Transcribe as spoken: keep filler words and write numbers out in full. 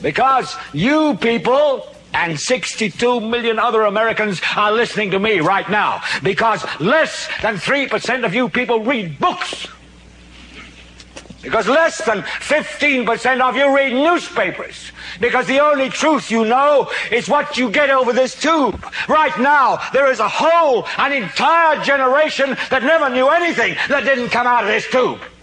Because you people and sixty-two million other Americans are listening to me right now. Because less than three percent of you people read books. Because less than fifteen percent of you read newspapers. Because the only truth you know is what you get over this tube. Right now, there is a whole, an entire generation that never knew anything that didn't come out of this tube.